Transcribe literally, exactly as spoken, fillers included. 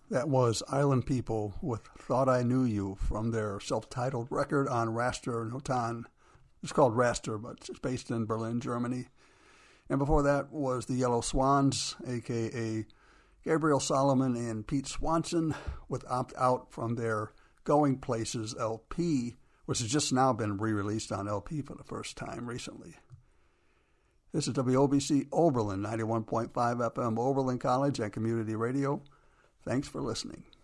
That was Island People with Thought I Knew You from their self-titled record on Raster Notan. It's called Raster, but it's based in Berlin, Germany. And before that was the Yellow Swans, a k a. Gabriel Solomon and Pete Swanson with Opt Out from their Going Places L P, which has just now been re-released on L P for the first time recently. This is W O B C Oberlin, ninety-one point five F M, Oberlin College and Community Radio. Thanks for listening.